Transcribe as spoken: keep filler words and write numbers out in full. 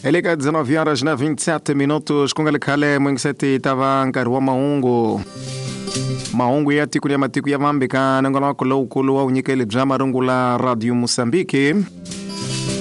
Eleka dezenove horas na vinte e sete minutos kungali khale mwingiseti tava nkari wa maungu maungu ya tiku ya matiku ya vambika nangala kulo ukulu wa unyikeli bja marungu la Radio Mosambiki